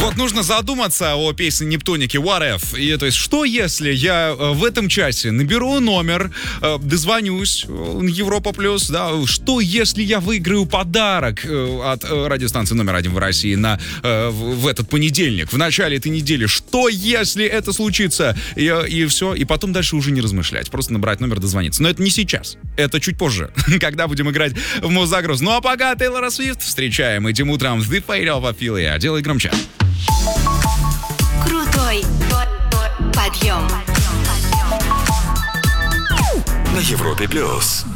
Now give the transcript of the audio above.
Вот нужно задуматься о песне Нептуники What If. И, то есть, что если я в этом часе наберу номер, дозвонюсь Европа Плюс, да, что если я выиграю подарок от радиостанции номер 1 в России в этот понедельник, в начале этой недели, что если это случится? И все, и потом дальше уже не размышлять, просто набрать номер, дозвониться. Но это не сейчас, это чуть позже, когда будем играть в Музагруз. Ну а пока Тейлора Свифт встречаем этим утром The Fate of Ophelia. Делай громче. Крутой подъем. На Европе Плюс.